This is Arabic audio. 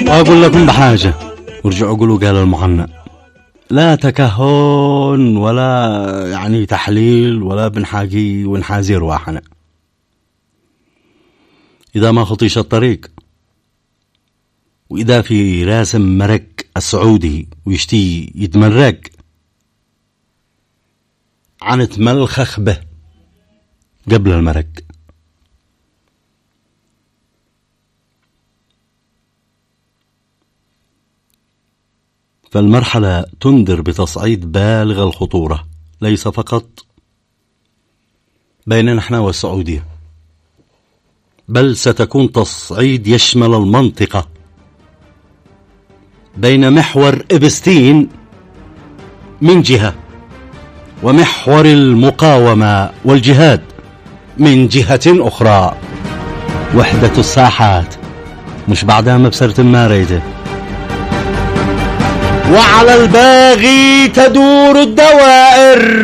وأقول لكم بحاجة، ورجعوا قولوا قال المغنى، لا تكهن ولا يعني تحليل ولا بنحاجي ونحازي رواحنا. إذا ما خطيش الطريق، وإذا في راسم مرق السعودي ويشتي يتمرق، عنت ملخخ به قبل المرق. فالمرحلة تنذر بتصعيد بالغ الخطورة، ليس فقط بيننا نحن والسعودية، بل ستكون تصعيد يشمل المنطقة بين محور إبستين من جهة، ومحور المقاومة والجهاد من جهة أخرى. وحدة الساحات، مش بعدها مبسرة ما ريده. وعلى الباغي تدور الدوائر.